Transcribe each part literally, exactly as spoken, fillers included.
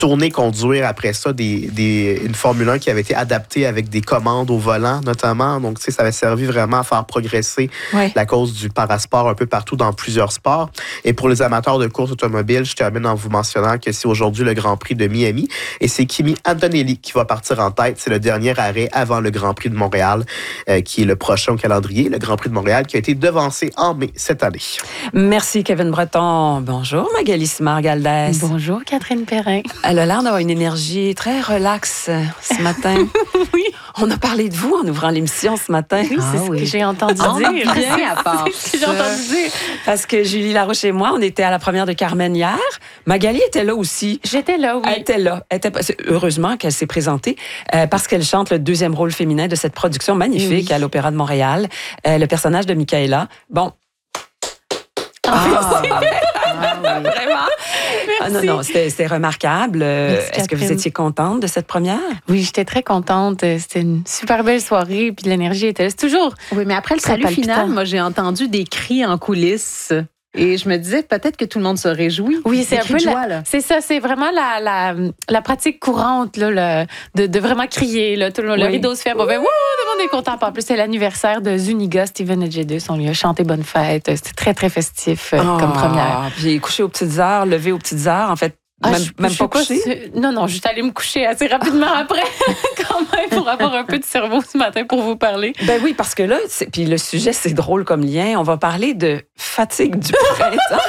tourner, conduire après ça des, des, une Formule un qui avait été adaptée avec des commandes au volant, notamment. Donc, tu sais, ça avait servi vraiment à faire progresser ouais. la cause du parasport un peu partout dans plusieurs sports. Et pour les amateurs de course automobile, je termine en vous mentionnant que c'est aujourd'hui le Grand Prix de Miami et c'est Kimi Antonelli qui va partir en tête. C'est le dernier arrêt avant le Grand Prix de Montréal, euh, qui est le prochain au calendrier. Le Grand Prix de Montréal qui a été devancé en mai cette année. Merci, Kevin Breton. Bonjour, Magali Simard-Galdès. Bonjour, Catherine Perrin. Elle a l'air d'avoir une énergie très relaxe ce matin. Oui. On a parlé de vous en ouvrant l'émission ce matin. Oui, c'est ah, ce oui. que j'ai entendu ah, dire. Bien à part c'est ce que j'ai entendu dire. Parce que Julie Larouche et moi, on était à la première de Carmen hier. Magali était là aussi. J'étais là, oui. Elle était là. Elle était... Heureusement qu'elle s'est présentée euh, parce qu'elle chante le deuxième rôle féminin de cette production magnifique oui. à l'Opéra de Montréal. Euh, le personnage de Michaela. Bon. Ah, ah oui. Vraiment? Ah, non, non, c'était, c'était remarquable. Merci, Est-ce que vous étiez contente de cette première? Oui, j'étais très contente. C'était une super belle soirée, puis l'énergie était là. C'est toujours. Oui, mais après le salut palpitant. Final, moi, j'ai entendu des cris en coulisses. Et je me disais peut-être que tout le monde se réjouit. Oui, c'est un peu joie, la, c'est ça, c'est vraiment la, la, la pratique courante là, le, de, de vraiment crier. Là, tout le, oui. le rideau se ferme. Oui. Tout le monde est content. En plus, c'est l'anniversaire de Zuniga, Steven Edjedus. On lui a chanté Bonne Fête. C'était très, très festif oh, comme première. Puis couché aux petites heures, levé aux petites heures. En fait, Ah, même, je, même je pas couché? Pas, non, non, juste aller me coucher assez rapidement après, quand même, pour avoir un peu de cerveau ce matin pour vous parler. Ben oui, parce que là, c'est, puis le sujet, c'est drôle comme lien. On va parler de fatigue du printemps.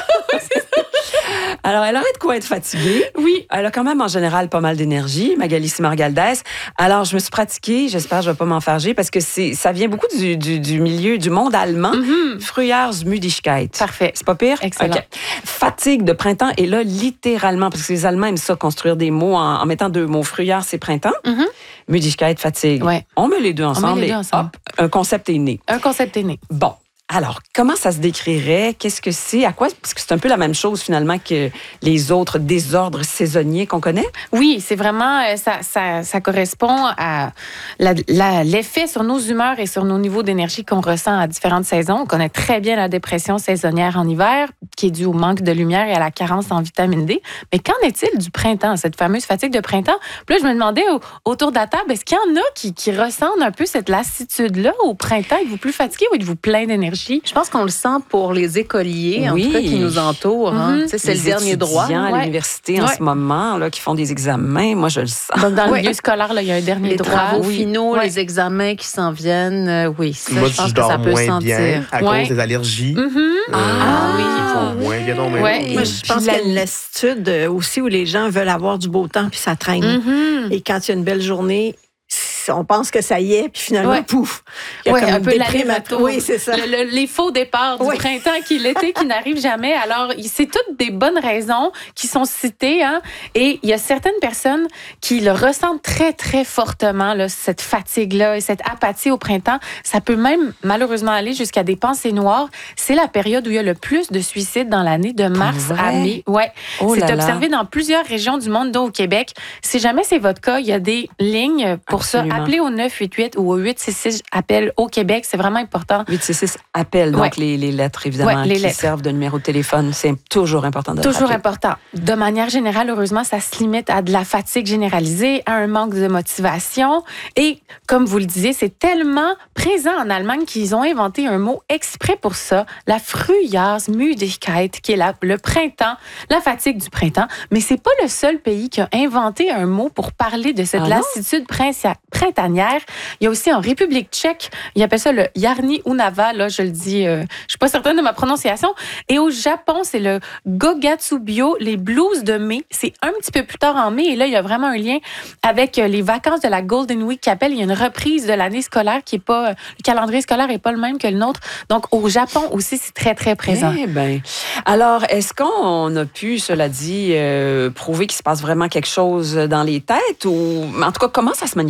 Alors, elle aurait de quoi être fatiguée. Oui. Elle a quand même, en général, pas mal d'énergie, Magali Simard-Galdès. Alors, je me suis pratiquée. J'espère que je vais pas m'enfarger parce que c'est, ça vient beaucoup du, du, du milieu, du monde allemand. Mm-hmm. Frühjahrsmüdigkeit. Parfait. C'est pas pire? Excellent. Okay. Fatigue de printemps. Et là, littéralement, parce que les Allemands aiment ça, construire des mots en, en mettant deux mots. Frühjahr, c'est printemps. Mm-hmm. Müdigkeit, fatigue. Ouais. On met les deux ensemble les deux et ensemble. hop, un concept est né. Un concept est né. Bon. Alors, comment ça se décrirait? Qu'est-ce que c'est? À quoi? Parce que c'est un peu la même chose, finalement, que les autres désordres saisonniers qu'on connaît. Oui, c'est vraiment... Ça, ça, ça correspond à la, la, l'effet sur nos humeurs et sur nos niveaux d'énergie qu'on ressent à différentes saisons. On connaît très bien la dépression saisonnière en hiver, qui est due au manque de lumière et à la carence en vitamine D. Mais qu'en est-il du printemps, cette fameuse fatigue de printemps? Puis là, je me demandais, autour de la table, est-ce qu'il y en a qui, qui ressentent un peu cette lassitude-là au printemps? Êtes-vous plus fatigué ou êtes-vous plein d'énergie? Je pense qu'on le sent pour les écoliers, oui. en tout cas, qui nous entourent. Hein. Mm-hmm. C'est les le dernier droit. Les étudiants à ouais. l'université en ouais. ce moment, là, qui font des examens, moi, je le sens. Donc, dans le ouais. milieu scolaire, là, il y a un dernier les droit. Les travaux oui. finaux, ouais. les examens qui s'en viennent, euh, oui, ça, moi, je pense je que ça peut moins sentir. Bien à ouais. cause des allergies. Mm-hmm. Euh, ah oui. Qui font moins bien, non, mais ouais. Moi, je pense qu'il y a une lassitude aussi où les gens veulent avoir du beau temps puis ça traîne. Mm-hmm. Et quand il y a une belle journée, on pense que ça y est, puis finalement, ouais. pouf! Il y a ouais, comme un une peu déprime. l'aller-retour. Oui, c'est ça. Le, le, les faux départs du oui. printemps qui l'été qui n'arrivent jamais. Alors, c'est toutes des bonnes raisons qui sont citées. Hein? Et il y a certaines personnes qui le ressentent très, très fortement, là, cette fatigue-là et cette apathie au printemps. Ça peut même, malheureusement, aller jusqu'à des pensées noires. C'est la période où il y a le plus de suicides dans l'année, de mars à mai. Ouais. Oh c'est là observé là. dans plusieurs régions du monde, dont au Québec. Si jamais c'est votre cas, il y a des lignes pour Absolument. ça. Appelez au neuf huit huit ou au huit six six appel au Québec. C'est vraiment important. huit six six appel, donc ouais. les, les lettres, évidemment, ouais, les qui lettres. servent de numéro de téléphone. C'est toujours important de Toujours rappeler. important. De manière générale, heureusement, ça se limite à de la fatigue généralisée, à un manque de motivation. Et comme vous le disiez, c'est tellement présent en Allemagne qu'ils ont inventé un mot exprès pour ça, la Frühjahrsmüdigkeit, qui est la, le printemps, la fatigue du printemps. Mais c'est pas le seul pays qui a inventé un mot pour parler de cette ah lassitude printanière. Il y a aussi en République tchèque, ils appellent ça le Jarní Unava, là, je le dis, euh, je suis pas certaine de ma prononciation. Et au Japon, c'est le Gogatsubyo, les blues de mai. C'est un petit peu plus tard en mai. Et là, il y a vraiment un lien avec les vacances de la Golden Week qui appelle. Il y a une reprise de l'année scolaire qui est pas, le calendrier scolaire est pas le même que le nôtre. Donc, au Japon aussi, c'est très, très présent. Eh bien. Alors, est-ce qu'on a pu, cela dit, euh, prouver qu'il se passe vraiment quelque chose dans les têtes ou, en tout cas, comment ça se manifeste la plupart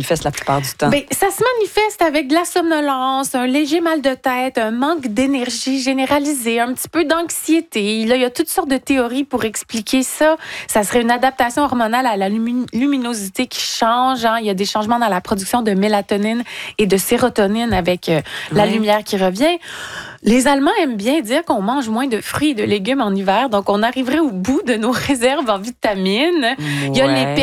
plupart du temps? Bien, ça se manifeste avec de la somnolence, un léger mal de tête, un manque d'énergie généralisé, un petit peu d'anxiété. Là, il y a toutes sortes de théories pour expliquer ça. Ça serait une adaptation hormonale à la lumi- luminosité qui change. Hein. Il y a des changements dans la production de mélatonine et de sérotonine avec euh, la Ouais. lumière qui revient. Les Allemands aiment bien dire qu'on mange moins de fruits et de légumes en hiver, donc on arriverait au bout de nos réserves en vitamines. Il y a Ouais. les